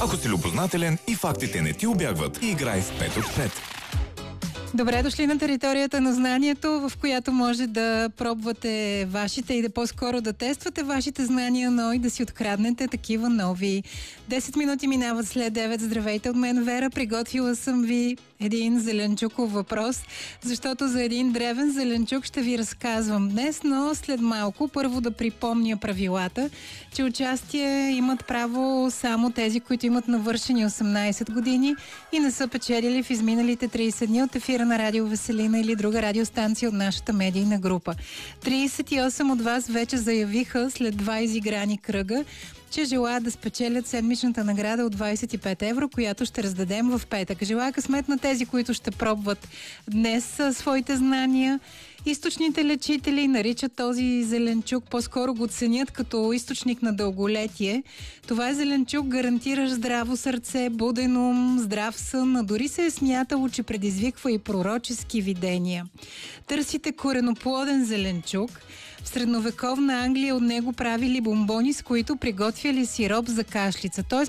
Ако си любознателен и фактите не ти убягват, играй в 5 от 5. Добре дошли на територията на знанието, в която може да пробвате вашите и да по-скоро да тествате вашите знания, но и да си откраднете такива нови. 10 минути минават след 9. Здравейте от мен, Вера. Приготвила съм ви един зеленчуков въпрос, защото за един древен зеленчук ще ви разказвам днес, но след малко първо да припомня правилата, че участие имат право само тези, които имат навършени 18 години и не са печелили в изминалите 30 дни от ефира на Радио Веселина или друга радиостанция от нашата медийна група. 38 от вас вече заявиха след 2 изиграни кръга, че желаят да спечелят седмичната награда от 25 евро, която ще раздадем в петък. Желая късмет на тези, които ще пробват днес своите знания. Източните лечители наричат този зеленчук, по-скоро го ценят като източник на дълголетие. Това е зеленчук, гарантиращ здраво сърце, буден ум, здрав сън, а дори се е смятало, че предизвиква и пророчески видения. Търсите кореноплоден зеленчук. В средновековна Англия от него правили бомбони, с които приготвяли сироп за кашлица. Т.е.